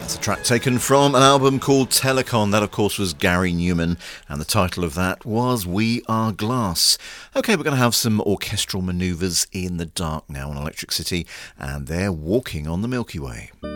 That's a track taken from an album called Telecon. That, of course, was Gary Newman, and the title of that was We Are Glass. Okay, we're going to have some orchestral manoeuvres in the dark now on Electric City, and they're Walking on the Milky Way.